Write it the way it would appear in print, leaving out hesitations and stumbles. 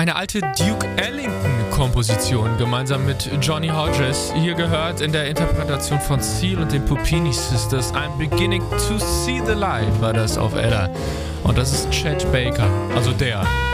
Eine alte Duke Ellington-Komposition gemeinsam mit Johnny Hodges. Hier gehört in der Interpretation von Seal und den Puppini Sisters I'm Beginning to See the Light, war das auf Ella. Und das ist Chet Baker, also der